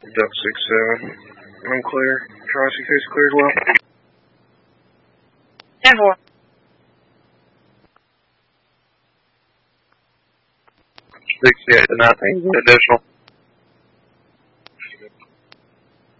Duck 6-7. I'm clear. Charlie 6 clear as well. 10-4. 68 to 19. Additional.